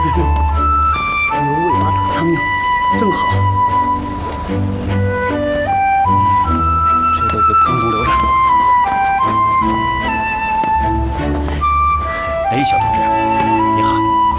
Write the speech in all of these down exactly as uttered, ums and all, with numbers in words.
有尾巴打苍蝇，正好。这豆子康总留着。 哎，小同志，你好。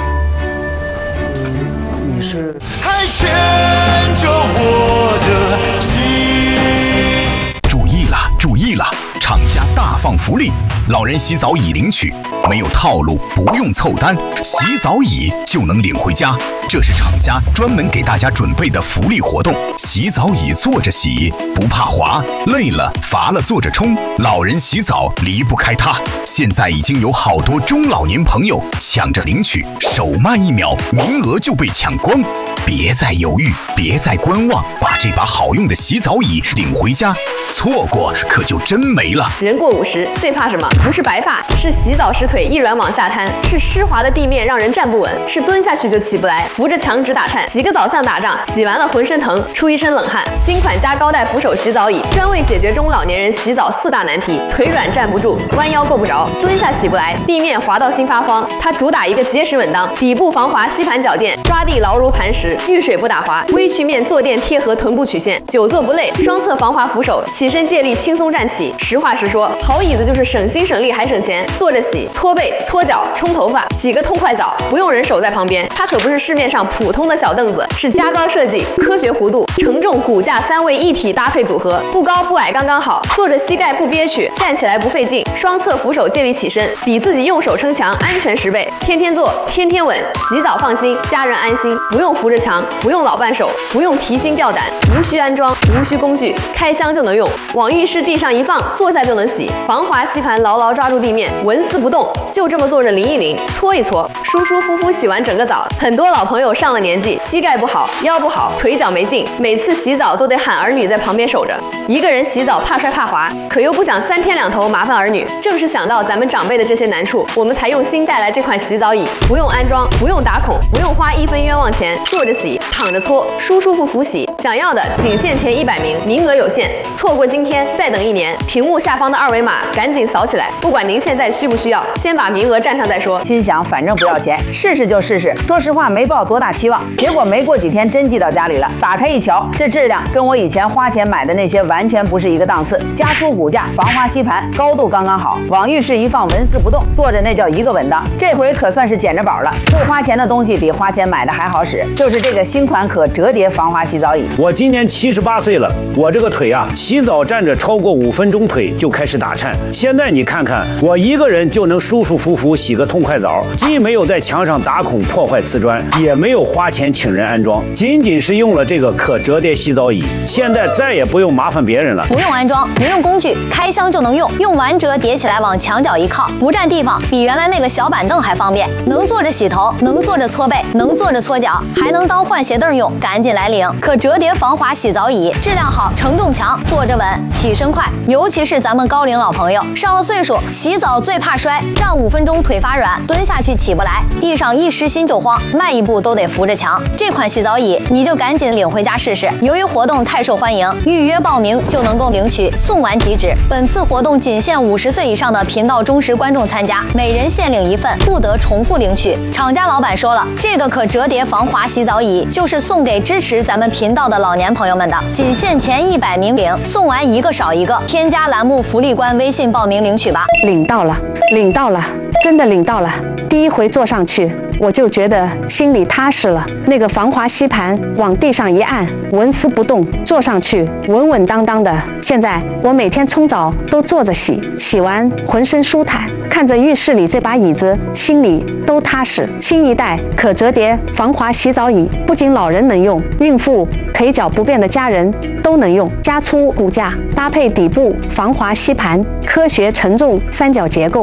嗯，你是？ 还牵着我的心。 注意了，注意了！厂家大放福利，老人洗澡椅领取，没有套路，不用凑单，洗澡椅就能领回家。这是厂家专门给大家准备的福利活动，洗澡椅坐着洗，不怕滑，累了乏了坐着冲，老人洗澡离不开它。现在已经有好多中老年朋友抢着领取，手慢一秒，名额就被抢光。别再犹豫，别再观望，把这把好用的洗澡椅领回家，错过可就真没了。 人过五十最怕什么？不是白发，是洗澡时腿一软往下瘫，是湿滑的地面让人站不稳，是蹲下去就起不来，扶着墙直打颤。洗个澡像打仗，洗完了浑身疼，出一身冷汗。新款加高带扶手洗澡椅，专为解决中老年人洗澡四大难题：腿软站不住，弯腰够不着，蹲下起不来，地面滑到心发慌。它主打一个结实稳当，底部防滑吸盘脚垫，抓地牢如磐石，遇水不打滑，微曲面坐垫贴合臀部曲线，久坐不累。双侧防滑扶手，起身借力轻松站起。实话实说，好椅子就是省心省力还省钱。坐着洗，搓背、搓脚、冲头发，洗个痛快澡，不用人手在旁边。它可不是市面上普通的小凳子，是加高设计、科学弧度、承重、骨架三位一体搭配组合，不高不矮刚刚好，坐着膝盖不憋屈，站起来不费劲。双侧扶手借力起身，比自己用手撑墙安全十倍。天天坐，天天稳，洗澡放心，家人安心，不用扶着墙，不用老伴手，不用提心吊胆，无需安装，无需工具，开箱就能用，往浴室地上一放，坐下就能洗。防滑吸盘牢牢抓住地面，纹丝不动，就这么坐着淋一淋，搓一搓，舒舒服服洗完整个澡。很多老朋友上了年纪，膝盖不好，腰不好，腿脚没劲，每次洗澡都得喊儿女在旁边守着。一个人洗澡怕摔怕滑，可又不想三天两头麻烦儿女。正是想到咱们长辈的这些难处，我们才用心带来这款洗澡椅，不用安装，不用打孔，不用花一分冤枉钱，坐着洗，躺着搓，舒舒服服洗。想要的仅限前一百名，名额有限，错过今天再等一年。屏幕下方的二维码赶紧扫起来，不管您现在需不需要，先把名额占上再说。 心想反正不要钱，试试就试试。说实话没抱多大期望，结果没过几天真寄到家里了。打开一瞧，这质量跟我以前花钱买的那些完全不是一个档次。加粗骨架，防滑吸盘，高度刚刚好，往浴室一放纹丝不动，坐着那叫一个稳当。这回可算是捡着宝了，不花钱的东西比花钱买的还好使，就是这个新款可折叠防滑洗澡椅。 我今年七十八岁了，我这个腿啊，洗澡站着超过五分钟腿就开始打颤。现在你看看，我一个人就能舒舒服服洗个痛快澡，既没有在墙上打孔破坏瓷砖，也没有花钱请人安装，仅仅是用了这个可折叠洗澡椅，现在再也不用麻烦别人了。 不用安装，不用工具，开箱就能用，用完折叠起来往墙角一靠，不占地方，比原来那个小板凳还方便。能坐着洗头，能坐着搓背，能坐着搓脚，还能当换鞋凳用，赶紧来领！可折叠防滑洗澡椅，质量好，承重强，坐着稳，起身快。尤其是咱们高龄老朋友，上了岁数，洗澡最怕摔，站五分钟腿发软，蹲下去起不来，地上一湿心就慌，迈一步都得扶着墙。这款洗澡椅你就赶紧领回家试试。由于活动太受欢迎，预约报名就能够领取，送完即止。本次活动仅限五十岁以上的频道忠实观众参加，每人限领一份，不得重复领取。厂家老板说了，这个可折叠防滑洗澡椅就是送给支持咱们频道的老年朋友们的，仅限前一百名领，送完一个少一个。添加栏目福利官微信报名领取吧。 领到了，领到了，真的领到了。第一回坐上去，我就觉得心里踏实了。那个防滑吸盘往地上一按，纹丝不动，坐上去稳稳当当的。现在我每天冲澡都坐着洗，洗完浑身舒坦，看着浴室里这把椅子，心里都踏实。新一代可折叠防滑洗澡椅，不仅老人能用，孕妇、腿脚不便的家人都能用。加粗骨架，搭配底部防滑吸盘，科学承重三角结构。